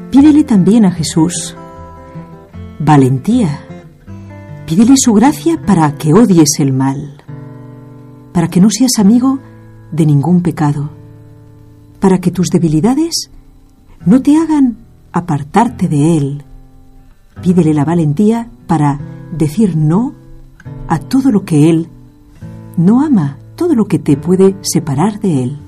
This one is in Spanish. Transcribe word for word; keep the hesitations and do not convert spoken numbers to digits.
Pídele también a Jesús valentía. Pídele su gracia para que odies el mal, para que no seas amigo de ningún pecado, para que tus debilidades no te hagan apartarte de Él. Pídele la valentía para decir no a todo lo que Él no ama, todo lo que te puede separar de Él.